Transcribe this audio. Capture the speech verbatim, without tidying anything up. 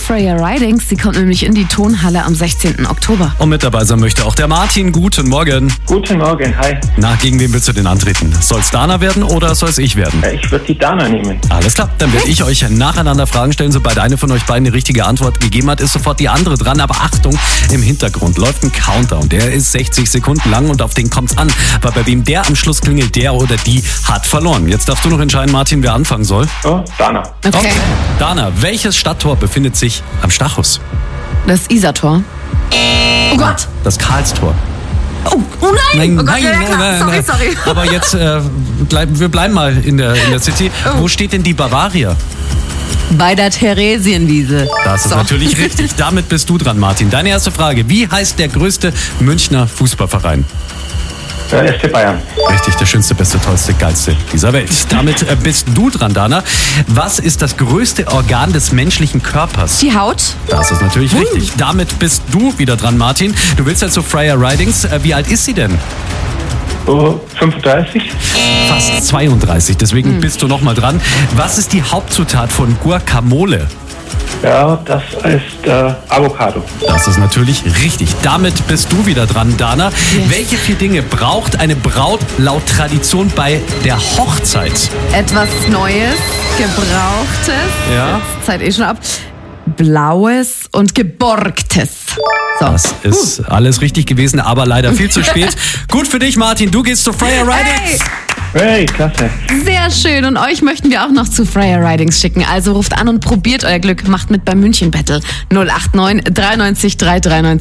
Freya Ridings. Sie kommt nämlich in die Tonhalle am sechzehnten Oktober. Und mit dabei sein möchte auch der Martin. Guten Morgen. Guten Morgen, hi. Na, gegen wen willst du denn antreten? Soll's Dana werden oder soll's ich werden? Ich würde die Dana nehmen. Alles klar, dann werde ich euch nacheinander Fragen stellen. Sobald eine von euch beiden die richtige Antwort gegeben hat, ist sofort die andere dran. Aber Achtung, im Hintergrund läuft ein Countdown. Der ist sechzig Sekunden lang und auf den kommt's an. Weil bei wem der am Schluss klingelt, der oder die hat verloren. Jetzt darfst du noch entscheiden, Martin, wer anfangen soll. Oh, Dana. Okay. Okay. Dana, welches Stadttor befindet sich am Stachus? Das Isartor. Oh Gott. Das Karlstor. Oh, oh nein. Nein, oh Gott, nein, ja, nein, klar. nein, sorry, nein. sorry. Aber jetzt, äh, bleib, wir bleiben mal in der, in der City. Oh. Wo steht denn die Bavaria? Bei der Theresienwiese. Das ist So. natürlich richtig. Damit bist du dran, Martin. Deine erste Frage. Wie heißt der größte Münchner Fußballverein? Der S C Bayern. Richtig, der schönste, beste, tollste, geilste dieser Welt. Damit äh, bist du dran, Dana. Was ist das größte Organ des menschlichen Körpers? Die Haut. Das ist natürlich richtig. Damit bist du wieder dran, Martin. Du willst jetzt zu Freya Ridings. Äh, wie alt ist sie denn? Oh, fünfunddreißig. Fast zweiunddreißig, deswegen bist du nochmal dran. Was ist die Hauptzutat von Guacamole? Ja, das ist äh, Avocado. Das ist natürlich richtig. Damit bist du wieder dran, Dana. Yes. Welche vier Dinge braucht eine Braut laut Tradition bei der Hochzeit? Etwas Neues, Gebrauchtes. Ja. Jetzt Zeit eh schon ab. Blaues und Geborgtes. So. Das ist alles richtig gewesen, aber leider viel zu spät. Gut für dich, Martin. Du gehst zu Freya Ridings. Hey, klasse. Sehr schön. Und euch möchten wir auch noch zu Freya Ridings schicken. Also ruft an und probiert euer Glück. Macht mit beim München Battle. null acht neun dreiundneunzig drei dreiundneunzig